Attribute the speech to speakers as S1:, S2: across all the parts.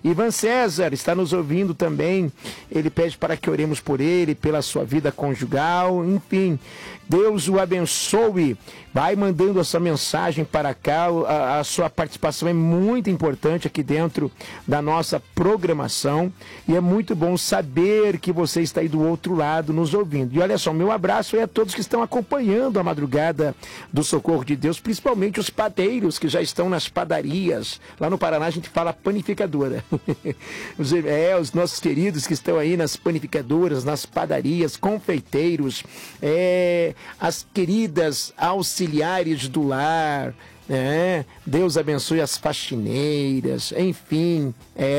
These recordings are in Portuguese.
S1: Ivan César está nos ouvindo também. Ele pede para que oremos por ele, pela sua vida conjugal, enfim. Deus o abençoe. Vai mandando a sua mensagem para cá. A sua participação é muito importante aqui dentro da nossa programação. E é muito bom saber que você está aí do outro lado nos ouvindo. E olha só, meu abraço é a todos que estão acompanhando a madrugada do Socorro de Deus, principalmente os padeiros que já estão nas padarias. Lá no Paraná a gente fala panificadora. Os nossos queridos que estão aí nas panificadoras, nas padarias, confeiteiros, as queridas auxiliares do lar, Deus abençoe as faxineiras, enfim,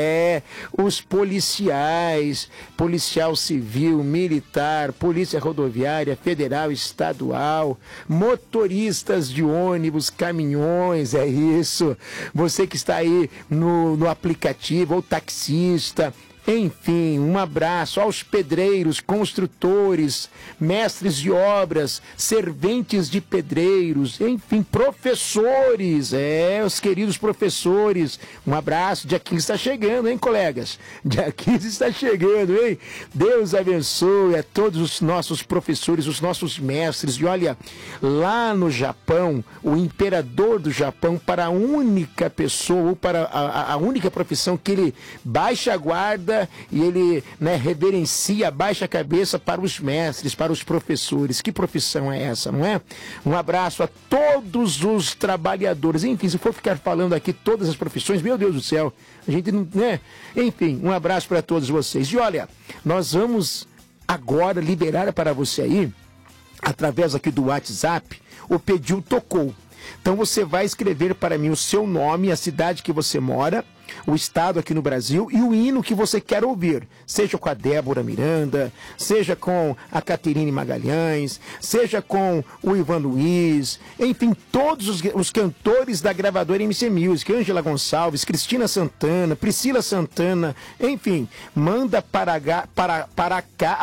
S1: os policiais, policial civil, militar, polícia rodoviária, federal, estadual, motoristas de ônibus, caminhões, é isso, você que está aí no aplicativo, ou taxista. Enfim, um abraço aos pedreiros, construtores, mestres de obras, serventes de pedreiros, enfim, professores, os queridos professores. Um abraço, dia 15 está chegando, hein, colegas? Dia 15 está chegando, hein? Deus abençoe a todos os nossos professores, os nossos mestres. E olha, lá no Japão, o imperador do Japão, para a única pessoa, ou para a única profissão que ele baixa a guarda, e ele reverencia, baixa a cabeça para os mestres, para os professores. Que profissão é essa, não é? Um abraço a todos os trabalhadores. Enfim, se for ficar falando aqui todas as profissões, meu Deus do céu, a gente não, Enfim, um abraço para todos vocês. E olha, nós vamos agora liberar para você aí, através aqui do WhatsApp, o Pediu Tocou. Então você vai escrever para mim o seu nome, a cidade que você mora, o estado aqui no Brasil e o hino que você quer ouvir, seja com a Débora Miranda, seja com a Caterine Magalhães, seja com o Ivan Luiz, enfim, todos os cantores da gravadora MC Music, Ângela Gonçalves, Cristina Santana, Priscila Santana, enfim, manda para cá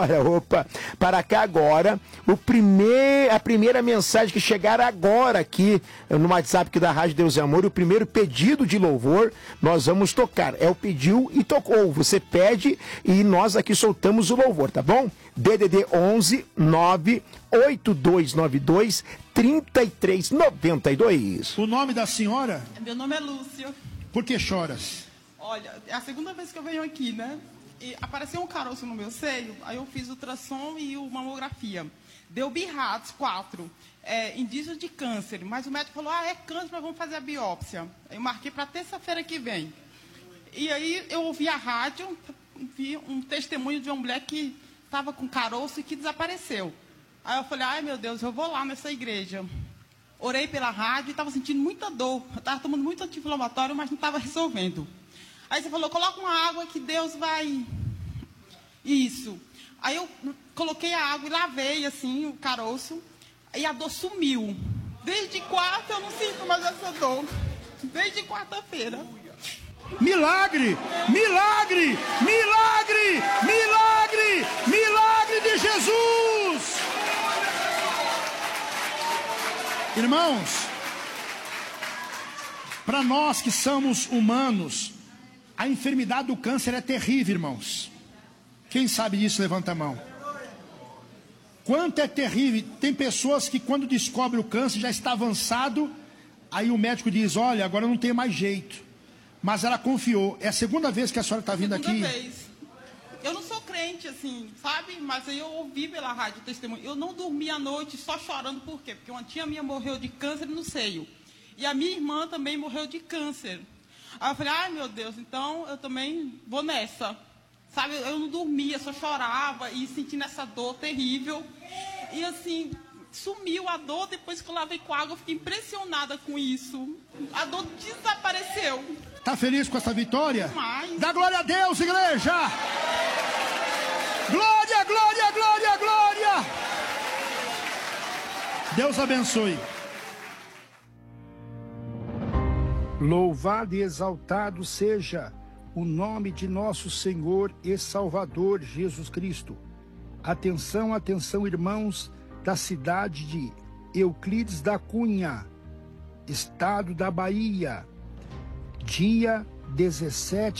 S1: agora, a primeira mensagem que chegar agora aqui no WhatsApp aqui da Rádio Deus e Amor, o primeiro pedido de louvor, nós vamos tocar. É o pediu e tocou. Você pede e nós aqui soltamos o louvor, tá bom? DDD 11 98292 3392.
S2: O nome da senhora?
S3: Meu nome é Lúcia.
S2: Por que choras?
S3: Olha, é a segunda vez que eu venho aqui, né? E apareceu um caroço no meu seio, aí eu fiz ultrassom e mamografia. Deu BRAF 4. Indício de câncer, mas o médico falou, é câncer, mas vamos fazer a biópsia. Eu marquei para terça-feira que vem. E aí eu ouvi a rádio, vi um testemunho de uma mulher que estava com caroço e que desapareceu. Aí eu falei, ai meu Deus, eu vou lá nessa igreja. Orei pela rádio e estava sentindo muita dor. Eu estava tomando muito anti-inflamatório, mas não estava resolvendo. Aí você falou, coloca uma água que Deus vai... Isso. Aí eu coloquei a água e lavei assim o caroço. E a dor sumiu. Desde quarta eu não sinto mais essa dor. Desde quarta-feira.
S2: Milagre! Milagre! Milagre! Milagre! Milagre de Jesus! Irmãos, para nós que somos humanos, a enfermidade do câncer é terrível, irmãos. Quem sabe disso, levanta a mão. Quanto é terrível, tem pessoas que quando descobrem o câncer já está avançado, aí o médico diz, olha, agora não tem mais jeito. Mas ela confiou. É a segunda vez que a senhora está vindo aqui?
S3: Segunda vez. Eu não sou crente, assim, sabe? Mas aí eu ouvi pela rádio testemunho. Eu não dormi à noite só chorando, por quê? Porque uma tia minha morreu de câncer no seio. E a minha irmã também morreu de câncer. Aí eu falei, ai meu Deus, então eu também vou nessa. Sabe, eu não dormia, só chorava e sentindo essa dor terrível. E assim, sumiu a dor, depois que eu lavei com água, eu fiquei impressionada com isso. A dor desapareceu.
S2: Tá feliz com essa vitória?
S3: Demais.
S2: Dá glória a Deus, igreja! Glória, glória, glória, glória! Deus abençoe. Louvado e exaltado seja o nome de nosso Senhor e Salvador Jesus Cristo. Atenção, atenção, irmãos da cidade de Euclides da Cunha, estado da Bahia, dia 17